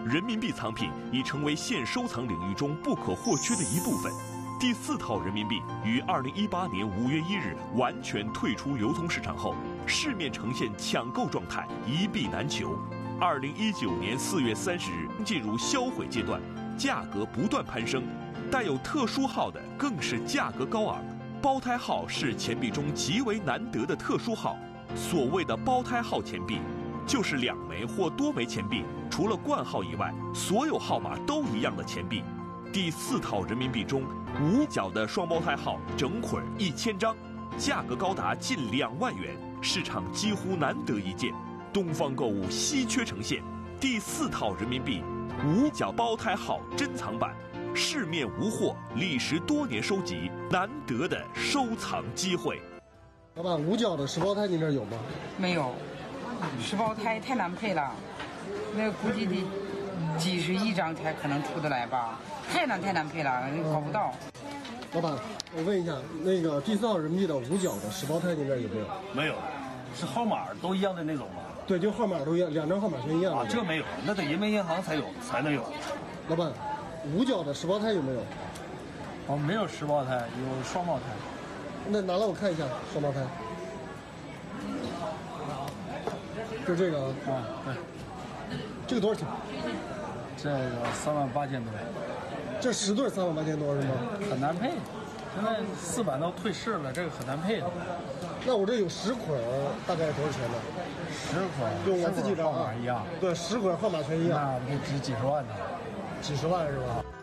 人民币藏品已成为现收藏领域中不可或缺的一部分。第4套人民币于2018年5月1日完全退出流通市场后，市面呈现抢购状态，一币难求。2019年4月30日进入销毁阶段，价格不断攀升，带有特殊号的更是价格高昂。胞胎号是钱币中极为难得的特殊号。所谓的胞胎号钱币，就是2枚或多枚钱币，除了冠号以外，所有号码都一样的钱币。第4套人民币中，5角的双胞胎号整捆1000张，价格高达近2万元，市场几乎难得一见。东方购物稀缺呈现第4套人民币5角胞胎号珍藏版，市面无货，历时多年收集，难得的收藏机会。 老板，5角的10胞胎你这有吗？ 没有，10胞胎太难配了，那估计得几十亿张才可能出得来吧，太难配了，搞不到。 老板，我问一下，那个第4套人民币的5角的10胞胎你这有没有？ 没有，是号码都一样的那种吗？ 对，就号码都一样，2张号码全一样的。 这没有，那得人民银行才能有。 老板，5角的10胞胎有没有？ 哦，没有10胞胎，有双胞胎。 那拿来我看一下双胞胎，就这个啊，对， 这个多少钱？ 这个38000多， 这10对38000多是吗？ 很难配，现在4版都退市了，这个很难配的。 那我这有10捆，大概多少钱呢 ？10捆， 用我自己的号码一样。 对，10捆号码全一样， 那不值几十万呢？ 几十万是吧？